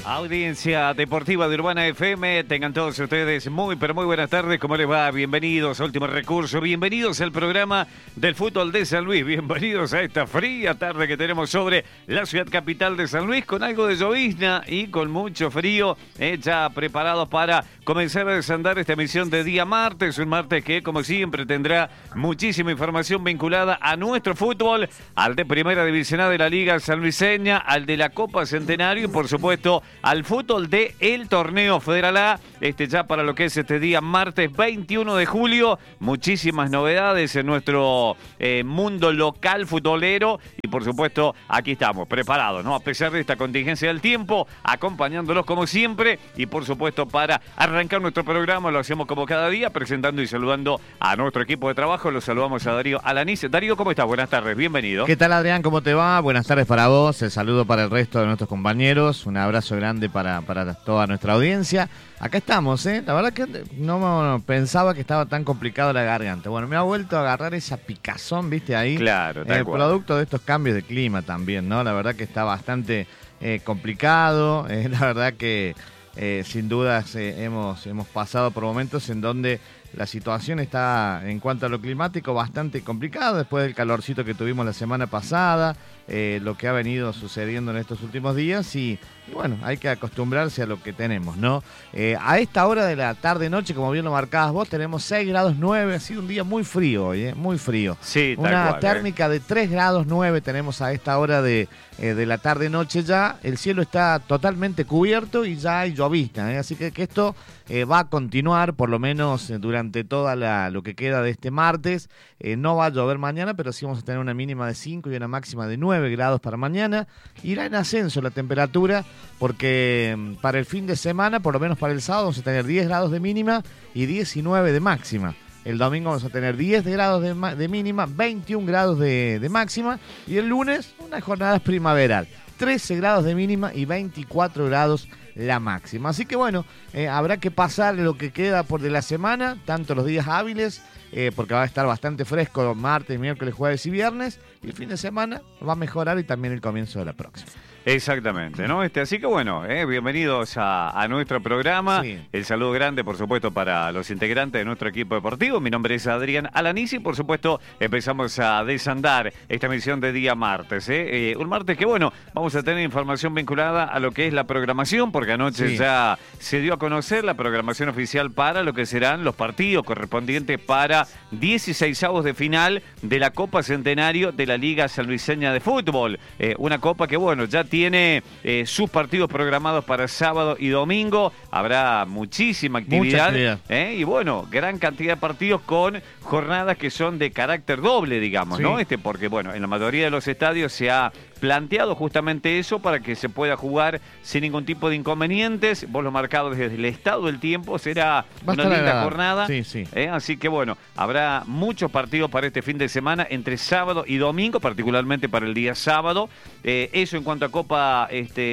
Audiencia deportiva de Urbana FM, tengan todos ustedes muy buenas tardes, ¿cómo les va? Bienvenidos a Último Recurso, bienvenidos al programa del fútbol de San Luis, bienvenidos a esta fría tarde que tenemos sobre la ciudad capital de San Luis, con algo de llovizna y con mucho frío, ya preparados para comenzar a desandar esta emisión de día martes, un martes que como siempre tendrá muchísima información vinculada a nuestro fútbol, al de Primera División A de la Liga Sanluiseña, al de la Copa Centenario y por supuesto al fútbol de el Torneo Federal A, ya para lo que es este día martes 21 de julio, muchísimas novedades en nuestro mundo local futbolero y por supuesto aquí estamos preparados, ¿no? A pesar de esta contingencia del tiempo, acompañándolos como siempre y por supuesto para arrancar nuestro programa, lo hacemos como cada día, presentando y saludando a nuestro equipo de trabajo, los saludamos a Darío Alaniz. Darío, ¿cómo estás? Buenas tardes, bienvenido. ¿Qué tal, Adrián? ¿Cómo te va? Buenas tardes para vos, el saludo para el resto de nuestros compañeros, un abrazo grande para toda nuestra audiencia. Acá estamos, la verdad que no pensaba que estaba tan complicado la garganta. Bueno, me ha vuelto a agarrar esa picazón, ¿viste? Ahí. Claro, tal cual. Producto de estos cambios de clima también, ¿no? La verdad que está bastante complicado, la verdad que sin dudas hemos pasado por momentos en donde la situación está, en cuanto a lo climático, bastante complicada después del calorcito que tuvimos la semana pasada, lo que ha venido sucediendo en estos últimos días y bueno, hay que acostumbrarse a lo que tenemos, ¿no? A esta hora de la tarde-noche, como bien lo marcabas vos, tenemos 6 grados 9, ha sido un día muy frío hoy, muy frío. Sí, tal Una cual, térmica de 3 grados 9 tenemos a esta hora de la tarde-noche ya, el cielo está totalmente cubierto y ya hay llovizna, así que esto va a continuar por lo menos durante toda lo que queda de este martes. No va a llover mañana, pero sí vamos a tener una mínima de 5 y una máxima de 9 grados para mañana. Irá en ascenso la temperatura porque para el fin de semana, por lo menos para el sábado, vamos a tener 10 grados de mínima y 19 de máxima. El domingo vamos a tener 10 grados de mínima, 21 grados de máxima y el lunes una jornada primaveral. 13 grados de mínima y 24 grados la máxima. Así que bueno, habrá que pasar lo que queda por de la semana, tanto los días hábiles, porque va a estar bastante fresco martes, miércoles, jueves y viernes, y el fin de semana va a mejorar y también el comienzo de la próxima. Exactamente, ¿no? Así que bueno, bienvenidos a nuestro programa. Sí. El saludo grande, por supuesto, para los integrantes de nuestro equipo deportivo. Mi nombre es Adrián Alaniz y, por supuesto, empezamos a desandar esta emisión de día martes. Un martes que, bueno, vamos a tener información vinculada a lo que es la programación, porque anoche ya se dio a conocer la programación oficial para lo que serán los partidos correspondientes para 16avos de final de la Copa Centenario de la Liga Sanluiseña de Fútbol. Una copa que, bueno, ya tiene sus partidos programados para sábado y domingo. Habrá muchísima actividad. Y bueno, gran cantidad de partidos con jornadas que son de carácter doble, digamos, ¿no? Porque, bueno, en la mayoría de los estadios se ha planteado justamente eso para que se pueda jugar sin ningún tipo de inconvenientes. Vos lo marcado desde el estado del tiempo, será una linda jornada. Así que bueno, habrá muchos partidos para este fin de semana entre sábado y domingo, particularmente para el día sábado. Eso en cuanto a Copa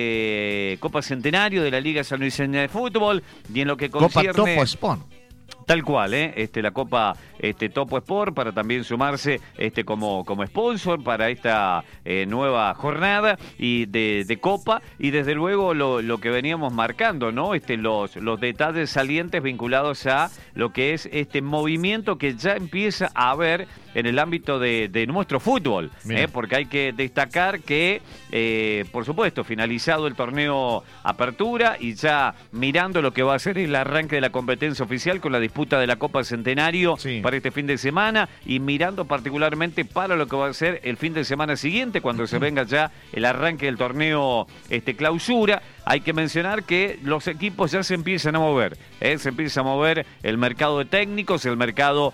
Centenario de la Liga Sanluiseña de Fútbol y en lo que concierne Copa Topo Sport. Tal cual, la Copa Topo Sport para también sumarse como sponsor para esta nueva jornada y de Copa y desde luego lo que veníamos marcando, ¿no? Los detalles salientes vinculados a lo que es este movimiento que ya empieza a haber en el ámbito de nuestro fútbol, porque hay que destacar que, por supuesto, finalizado el torneo Apertura y ya mirando lo que va a ser el arranque de la competencia oficial con la disputa de la Copa Centenario para este fin de semana y mirando particularmente para lo que va a ser el fin de semana siguiente cuando se venga ya el arranque del torneo Clausura. Hay que mencionar que los equipos ya se empiezan a mover, se empieza a mover el mercado de técnicos, el mercado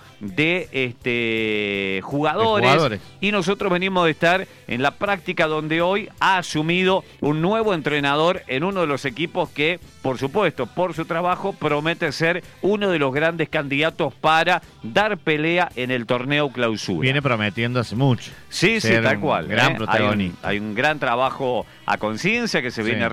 de jugadores y nosotros venimos de estar en la práctica donde hoy ha asumido un nuevo entrenador en uno de los equipos que, por supuesto, por su trabajo promete ser uno de los grandes candidatos para dar pelea en el torneo Clausura. Viene prometiendo hace mucho. Sí, tal cual. Gran protagonista. Hay un gran trabajo a conciencia que se viene realizando.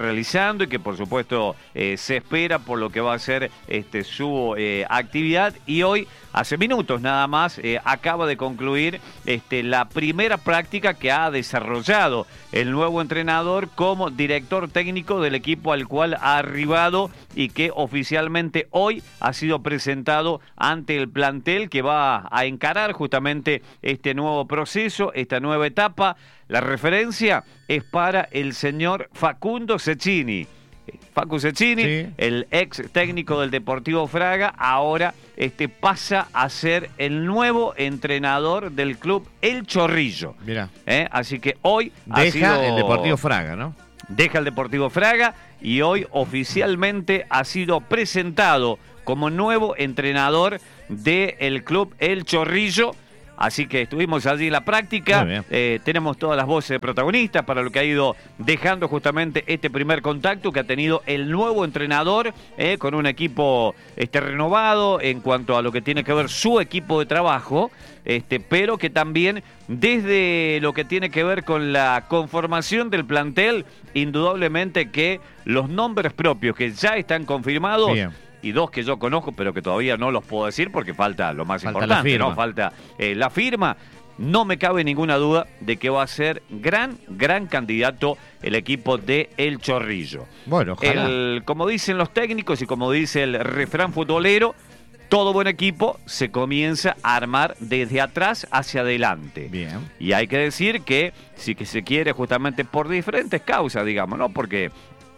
trabajando y que por supuesto se espera por lo que va a ser su actividad. Y hoy, hace minutos nada más, acaba de concluir la primera práctica que ha desarrollado el nuevo entrenador como director técnico del equipo al cual ha arribado y que oficialmente hoy ha sido presentado ante el plantel que va a encarar justamente este nuevo proceso, esta nueva etapa. La referencia es para el señor Facundo Cecchini. Facu Cecchini, sí, el ex técnico del Deportivo Fraga, ahora pasa a ser el nuevo entrenador del club El Chorrillo. Mirá. Así que hoy deja el Deportivo Fraga, ¿no? Deja el Deportivo Fraga y hoy oficialmente ha sido presentado como nuevo entrenador del club El Chorrillo. Así que estuvimos allí en la práctica, tenemos todas las voces de protagonistas para lo que ha ido dejando justamente este primer contacto que ha tenido el nuevo entrenador con un equipo renovado en cuanto a lo que tiene que ver su equipo de trabajo, pero que también desde lo que tiene que ver con la conformación del plantel, indudablemente que los nombres propios que ya están confirmados, bien, y dos que yo conozco, pero que todavía no los puedo decir porque falta lo más importante, ¿no? Falta la firma. No me cabe ninguna duda de que va a ser gran candidato el equipo de El Chorrillo. Bueno, ojalá. Como dicen los técnicos y como dice el refrán futbolero, todo buen equipo se comienza a armar desde atrás hacia adelante. Bien. Y hay que decir que sí que se quiere justamente por diferentes causas, digamos, ¿no? Porque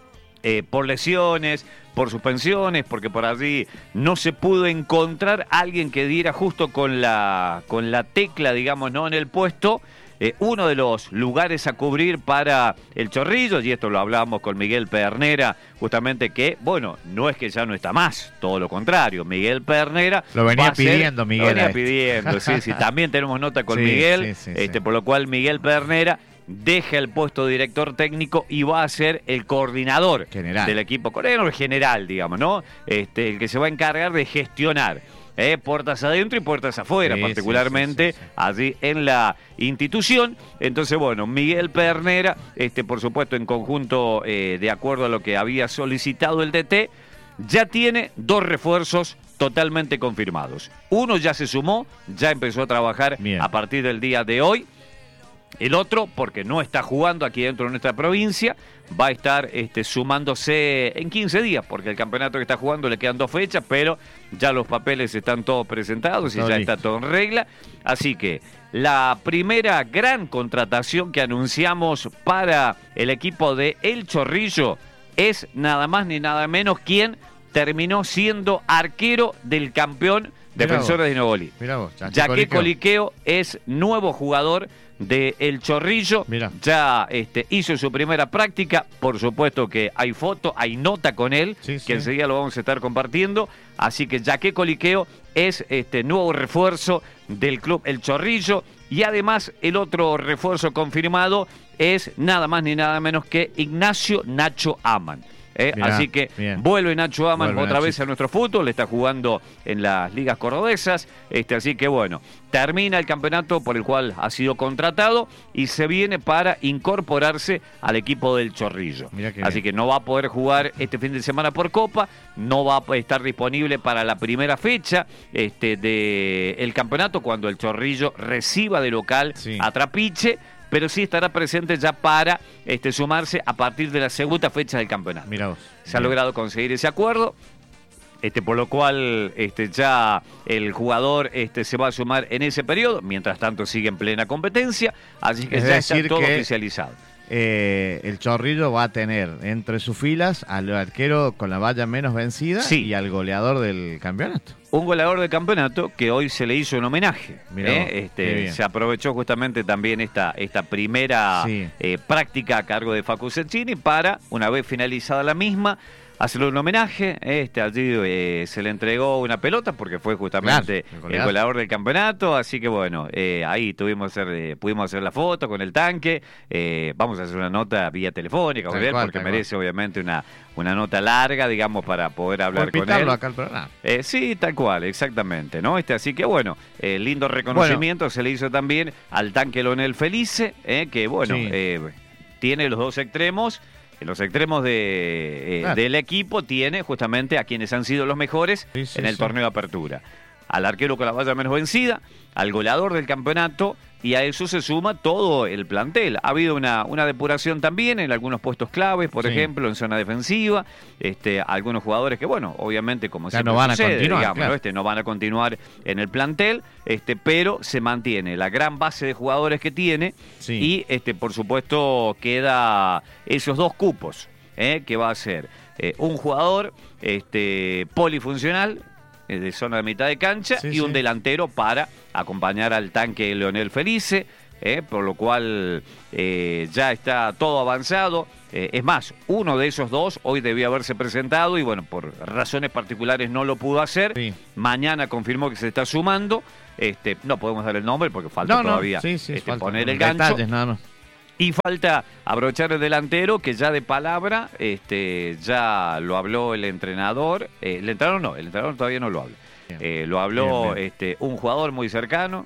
por lesiones, por suspensiones, porque por allí no se pudo encontrar alguien que diera justo con la tecla, digamos, ¿no? En el puesto. Uno de los lugares a cubrir para el Chorrillo, y esto lo hablábamos con Miguel Pedernera, justamente que, bueno, no es que ya no está más, todo lo contrario, Miguel Pedernera lo venía pidiendo, Miguel. Lo venía pidiendo, sí, también tenemos nota con Miguel, sí. Por lo cual Miguel Pedernera deja el puesto de director técnico y va a ser el coordinador general del equipo coreano, el general, digamos, ¿no? El que se va a encargar de gestionar puertas adentro y puertas afuera, particularmente allí en la institución. Entonces, bueno, Miguel Pedernera, por supuesto, en conjunto, de acuerdo a lo que había solicitado el DT, ya tiene 2 refuerzos totalmente confirmados. Uno ya se sumó, ya empezó a trabajar a partir del día de hoy. El otro, porque no está jugando aquí dentro de nuestra provincia, va a estar sumándose en 15 días, porque el campeonato que está jugando le quedan 2 fechas, pero ya los papeles están todos presentados y ya está todo en regla. Así que la primera gran contratación que anunciamos para el equipo de El Chorrillo es nada más ni nada menos quien terminó siendo arquero del campeón Defensores de Novolí. Yaque Coliqueo es nuevo jugador de El Chorrillo. Ya hizo su primera práctica. Por supuesto que hay foto, hay nota con él, que enseguida lo vamos a estar compartiendo. Así que Yaque Coliqueo es nuevo refuerzo del club El Chorrillo. Y además el otro refuerzo confirmado es nada más ni nada menos que Ignacio Nacho Aman. Así que vuelve Nacho Aman otra vez a nuestro fútbol, está jugando en las ligas cordobesas, así que bueno, termina el campeonato por el cual ha sido contratado y se viene para incorporarse al equipo del Chorrillo. Así que no va a poder jugar este fin de semana por Copa, no va a estar disponible para la primera fecha del campeonato cuando el Chorrillo reciba de local a Trapiche, pero sí estará presente ya para sumarse a partir de la segunda fecha del campeonato. Mirá vos. Se ha logrado conseguir ese acuerdo, por lo cual ya el jugador se va a sumar en ese periodo, mientras tanto sigue en plena competencia, así que ya está todo oficializado. El Chorrillo va a tener entre sus filas al arquero con la valla menos vencida y al goleador del campeonato. Un goleador del campeonato que hoy se le hizo un homenaje. Se aprovechó justamente también esta primera práctica a cargo de Facu Cecchini para, una vez finalizada la misma, hacerle un homenaje. Allí se le entregó una pelota porque fue justamente el goleador del campeonato. Así que bueno, ahí pudimos hacer la foto con el tanque. Vamos a hacer una nota vía telefónica con él porque merece obviamente una nota larga, digamos, para poder hablar con él. Acá al programa. Sí, tal cual, exactamente, ¿no? Así que bueno, lindo reconocimiento se le hizo también al tanque Lonel Felice, que bueno, tiene los 2 extremos. en los extremos del equipo tiene justamente a quienes han sido los mejores en el torneo de apertura. Al arquero con la valla menos vencida, al goleador del campeonato, y a eso se suma todo el plantel. Ha habido una depuración también en algunos puestos claves, por ejemplo, en zona defensiva, algunos jugadores que, bueno, obviamente, como siempre no van sucede, a continuar, digamos, claro. no van a continuar en el plantel, pero se mantiene la gran base de jugadores que tiene, y por supuesto queda esos 2 cupos, que va a ser un jugador polifuncional, de zona de mitad de cancha, y un delantero para acompañar al tanque Leonel Felice, por lo cual ya está todo avanzado. Es más, uno de esos 2 hoy debía haberse presentado y bueno, por razones particulares no lo pudo hacer. Mañana confirmó que se está sumando. No podemos dar el nombre porque falta todavía falta poner el gancho. Detalles, nada más. Y falta abrochar el delantero, que ya de palabra ya lo habló el entrenador. El entrenador todavía no lo habla. Lo habló bien. Un jugador muy cercano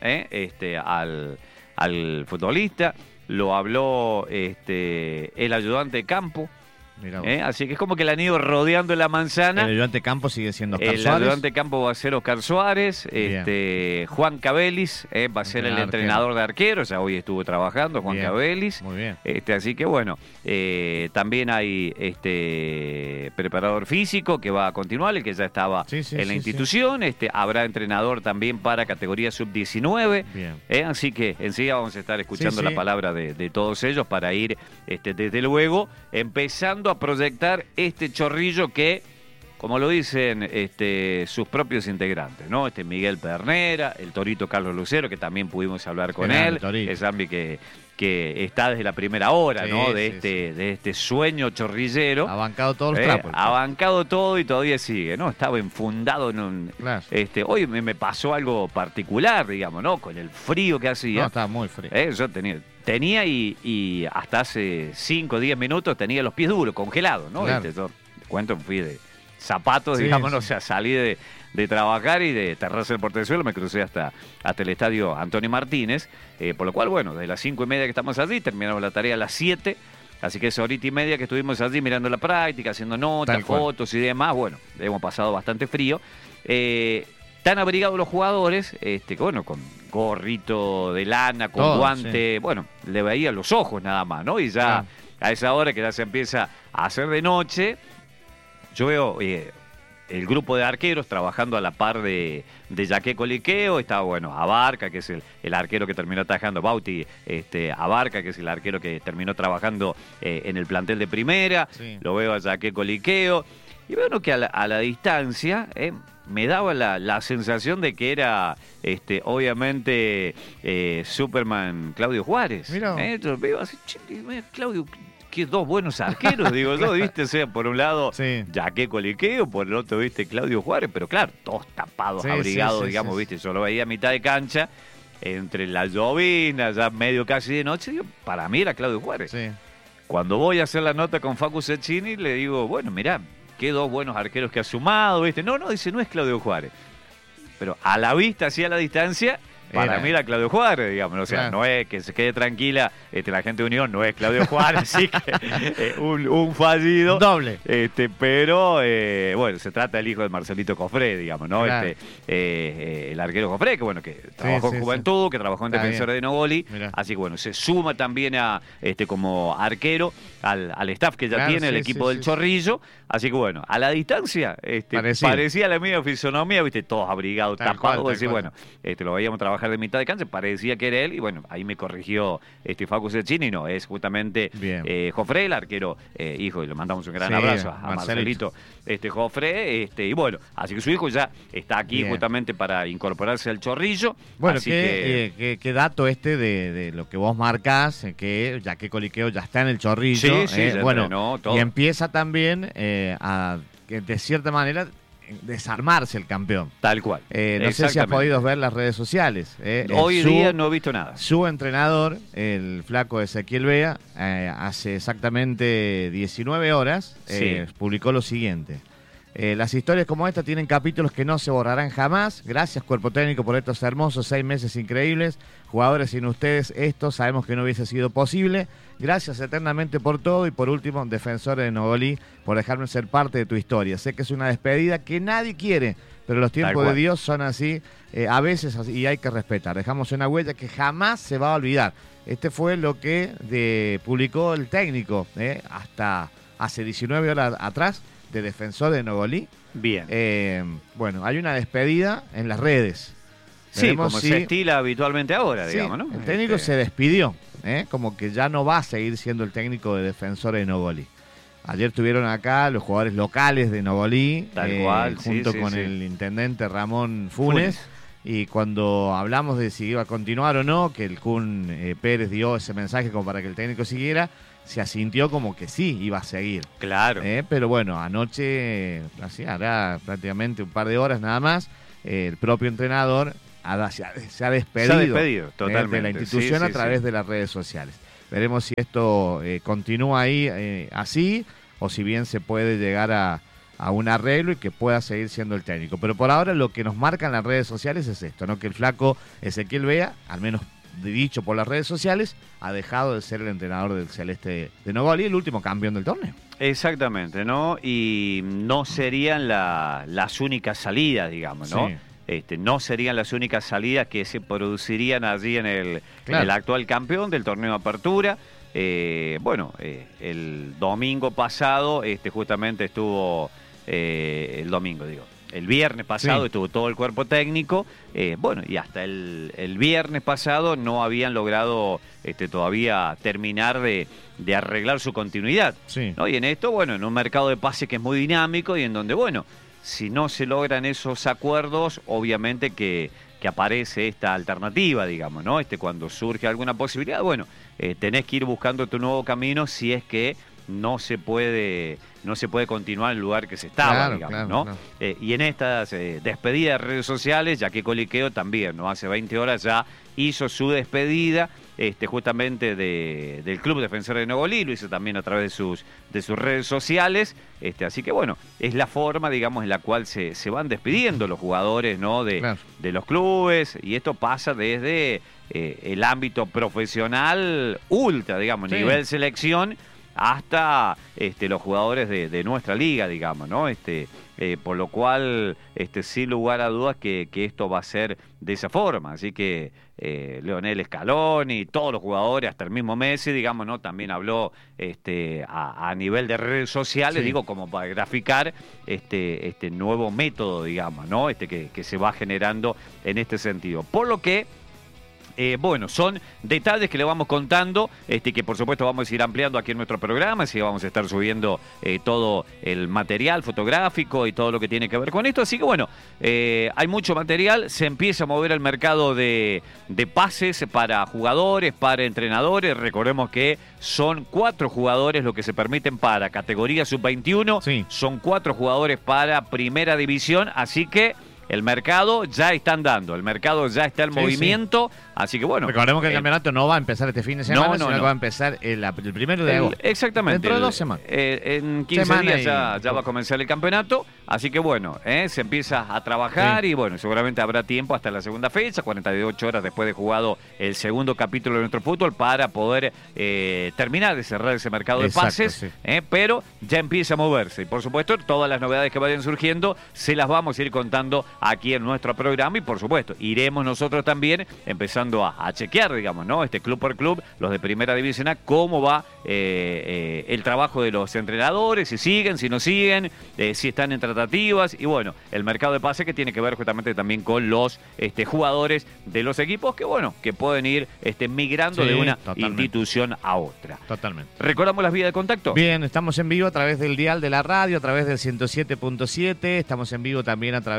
al futbolista. Lo habló el ayudante de campo. Así que es como que le han ido rodeando la manzana. El ayudante de campo sigue siendo Oscar Suárez. El ayudante de campo va a ser Oscar Suárez. Juan Cabelis va a ser el entrenador de arqueros. Ya hoy estuvo trabajando Juan Cabelis. Muy bien. Así que bueno, también hay preparador físico que va a continuar, el que ya estaba en la institución. Habrá entrenador también para categoría sub-19. Así que enseguida vamos a estar escuchando la palabra de todos ellos para ir, desde luego, empezando a proyectar este chorrillo que, como lo dicen sus propios integrantes, ¿no? Miguel Pernera, el Torito Carlos Lucero, que también pudimos hablar con él, es Zambi que está desde la primera hora, ¿no? De este sueño chorrillero. Ha bancado todos los trapos. Ha bancado todo y todavía sigue, ¿no? Estaba enfundado en un... Claro. Hoy me pasó algo particular, digamos, ¿no? Con el frío que hacía. No, estaba muy frío. Yo tenía y hasta hace 5 o 10 minutos tenía los pies duros, congelados, ¿no? Claro. Yo cuento, fui de zapatos, digamos, o sea, salí de trabajar y de Terraza del Portezuelo me crucé hasta el estadio Antonio Martínez, por lo cual, bueno, desde las 5:30 que estamos allí, terminamos la tarea a las 7, así que esa horita y media que estuvimos allí mirando la práctica, haciendo notas, fotos y demás, bueno, hemos pasado bastante frío. Tan abrigados los jugadores, que bueno, con gorrito de lana, con guante, bueno, le veía los ojos nada más, ¿no? Y ya a esa hora que ya se empieza a hacer de noche, yo veo el grupo de arqueros trabajando a la par de Yaqué Coliqueo. Está, bueno, Abarca, que es el arquero que terminó atajando, Bauti, Abarca, que es el arquero que terminó trabajando en el plantel de primera. Lo veo a Yaqué Coliqueo. Y bueno, que a la distancia me daba la sensación de que era, obviamente, Superman Claudio Juárez. Yo veo así, Claudio, que 2 buenos arqueros, digo yo, ¿viste? O sea, por un lado, Yaqué Coliqueo, por el otro, ¿viste? Claudio Juárez, pero claro, todos tapados, abrigados, digamos, ¿viste? Yo lo veía a mitad de cancha, entre la llovina, ya medio casi de noche, digo, para mí era Claudio Juárez. Cuando voy a hacer la nota con Facu Cecchini, le digo, bueno, mirá, qué 2 buenos arqueros que ha sumado, ¿viste? No, dice, no es Claudio Juárez. Pero a la vista, así a la distancia, para mí era Claudio Juárez, digamos. O sea, no es que se quede tranquila la gente de Unión, no es Claudio Juárez, así que un fallido. Doble. Pero, bueno, se trata del hijo de Marcelito Cofré, digamos, ¿no? El arquero Cofré, que bueno, que trabajó en Juventud, que trabajó en Defensores de Nogoli. Así que bueno, se suma también a como arquero al staff que ya tiene el equipo del Chorrillo. Así que bueno, a la distancia parecía la misma fisonomía, ¿viste? Todos abrigados, tapados. Así, bueno, lo veíamos trabajar de mitad de cancha, parecía que era él, y bueno, ahí me corrigió Facu Cecchini, no, es justamente Jofré, el arquero, hijo, y le mandamos un gran abrazo a Marcelito Jofré, y bueno, así que su hijo ya está aquí justamente para incorporarse al Chorrillo. Bueno, así qué dato de lo que vos marcás, que Yaqué Coliqueo ya está en el Chorrillo, bueno, entrenó, y empieza también a, de cierta manera, desarmarse el campeón. Tal cual. No sé si has podido ver las redes sociales. Hoy día no he visto nada. Su entrenador, el flaco Ezequiel Vea, hace exactamente 19 horas publicó lo siguiente. Las historias como esta tienen capítulos que no se borrarán jamás. Gracias, cuerpo técnico, por estos hermosos 6 meses increíbles. Jugadores, sin ustedes esto sabemos que no hubiese sido posible. Gracias eternamente por todo. Y por último, Defensores de Nogolí, por dejarme ser parte de tu historia. Sé que es una despedida que nadie quiere, pero los tiempos de Dios son así, a veces, y hay que respetar. Dejamos una huella que jamás se va a olvidar. Este fue lo que publicó el técnico hasta hace 19 horas atrás, de Defensor de Nogolí. Bien. Bueno, hay una despedida en las redes. Sí, como se estila habitualmente ahora, sí, digamos, ¿no? El técnico se despidió, como que ya no va a seguir siendo el técnico de Defensor de Nogolí. Ayer estuvieron acá los jugadores locales de Nogolí, tal cual, junto con el intendente Ramón Funes. Y cuando hablamos de si iba a continuar o no, que el Kun Pérez dio ese mensaje como para que el técnico siguiera, se asintió como que sí, iba a seguir. Claro. Pero bueno, anoche, así hará prácticamente un par de horas nada más, el propio entrenador se ha despedido totalmente de la institución a través de las redes sociales. Veremos si esto continúa ahí así, o si bien se puede llegar a un arreglo y que pueda seguir siendo el técnico. Pero por ahora lo que nos marcan las redes sociales es esto, ¿no? Que el flaco Ezequiel Vea, al menos dicho por las redes sociales, ha dejado de ser el entrenador del Celeste de Nogolí, el último campeón del torneo. Exactamente, ¿no? Y no serían las únicas salidas, digamos, ¿no? Sí. No serían las únicas salidas que se producirían allí en el actual campeón del torneo de Apertura. El domingo pasado, justamente estuvo, el viernes pasado estuvo todo el cuerpo técnico, y hasta el viernes pasado no habían logrado todavía terminar de arreglar su continuidad. Sí. ¿No? Y en esto, en un mercado de pases que es muy dinámico y en donde, si no se logran esos acuerdos, obviamente que aparece esta alternativa, digamos, ¿no? Cuando surge alguna posibilidad, tenés que ir buscando tu nuevo camino si es que no se puede continuar en el lugar que se estaba, digamos, ¿no? Claro. Y en estas despedidas de redes sociales, ya que Coliqueo también, ¿no? Hace 20 horas ya hizo su despedida, justamente del Club Defensor de Nogolí, lo hizo también a través de sus redes sociales, así que es la forma, digamos, en la cual se van despidiendo los jugadores, ¿no? De los clubes, y esto pasa desde el ámbito profesional ultra, digamos, nivel selección, hasta los jugadores de nuestra liga, digamos, ¿no? Por lo cual, sin lugar a dudas que esto va a ser de esa forma. Así que Leonel Scaloni y todos los jugadores, hasta el mismo Messi, digamos, ¿no? También habló a nivel de redes sociales, digo, como para graficar este nuevo método, digamos, ¿no? Que se va generando en este sentido. Por lo que son detalles que le vamos contando, que por supuesto vamos a ir ampliando aquí en nuestro programa, así que vamos a estar subiendo todo el material fotográfico y todo lo que tiene que ver con esto. Así que hay mucho material, se empieza a mover el mercado de pases para jugadores, para entrenadores. Recordemos que son 4 jugadores lo que se permiten para categoría sub-21, son 4 jugadores para primera división, así que el mercado ya está andando, el mercado ya está en movimiento, así que recordemos que el campeonato no va a empezar este fin de semana, sino que va a empezar el 1 de agosto. Exactamente. Dentro de 2 semanas. En 15 días ya va a comenzar el campeonato, así que se empieza a trabajar y seguramente habrá tiempo hasta la segunda fecha, 48 horas después de jugado el segundo capítulo de nuestro fútbol, para poder terminar de cerrar ese mercado de pases, pero ya empieza a moverse. Y por supuesto, todas las novedades que vayan surgiendo se las vamos a ir contando aquí en nuestro programa, y por supuesto iremos nosotros también empezando a chequear, digamos, ¿no? Club por club, los de Primera División A, cómo va el trabajo de los entrenadores, si siguen, si no siguen, si están en tratativas, y el mercado de pase que tiene que ver justamente también con los jugadores de los equipos que pueden ir migrando de una institución a otra. Totalmente. ¿Recordamos las vías de contacto? Bien, estamos en vivo a través del dial de la radio, a través del 107.7, estamos en vivo también a través de internet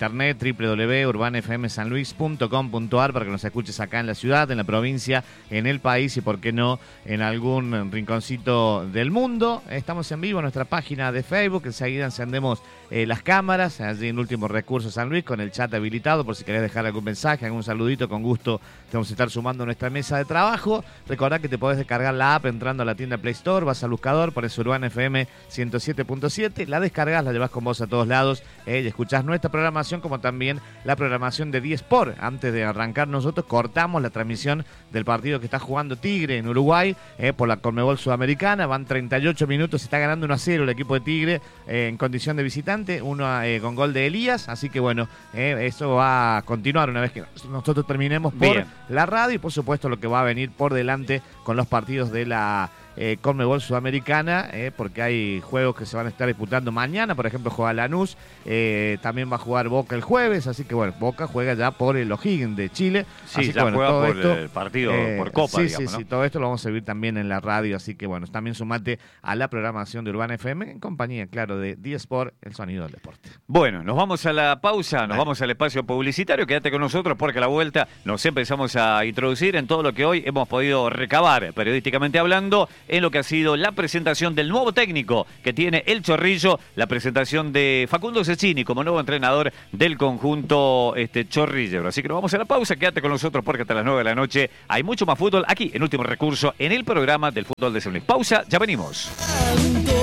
internet www.urbanfmsanluis.com.ar para que nos escuches acá en la ciudad, en la provincia, en el país y, por qué no, en algún rinconcito del mundo. Estamos en vivo en nuestra página de Facebook. Enseguida encendemos las cámaras allí en Último Recurso San Luis con el chat habilitado por si querés dejar algún mensaje, algún saludito. Con gusto te vamos a estar sumando a nuestra mesa de trabajo. Recordá que te podés descargar la app entrando a la tienda Play Store, vas al buscador, pones Urbana FM 107.7, la descargas, la llevas con vos a todos lados y escuchás nuestra programación como también la programación de D-Sport. Antes de arrancar nosotros cortamos la transmisión del partido que está jugando Tigre en Uruguay por la Conmebol Sudamericana. Van 38 minutos, se está ganando 1-0 el equipo de Tigre en condición de visitante, con gol de Elías, así que bueno, eso va a continuar una vez que nosotros terminemos por la radio y por supuesto lo que va a venir por delante con los partidos de la Conmebol Sudamericana, porque hay juegos que se van a estar disputando mañana. Por ejemplo, juega Lanús, también va a jugar Boca el jueves, así que bueno, Boca juega ya por el O'Higgins de Chile. Sí, así ya que, bueno, juega por esto, el partido, por Copa, sí, digamos, ¿no? Sí, todo esto lo vamos a ver también en la radio, así que bueno, también sumate a la programación de Urbana FM en compañía, claro, de D-Sport, el sonido del deporte. Bueno, nos vamos a la pausa, nos vamos al espacio publicitario. Quédate con nosotros porque a la vuelta nos empezamos a introducir en todo lo que hoy hemos podido recabar, periodísticamente hablando, en lo que ha sido la presentación del nuevo técnico que tiene el Chorrillo, la presentación de Facundo Cecchini como nuevo entrenador del conjunto chorrillero. Así que nos vamos a la pausa, quédate con nosotros porque hasta las 9 de la noche hay mucho más fútbol aquí en Último Recurso, en el programa del fútbol de San Luis. Pausa, ya venimos.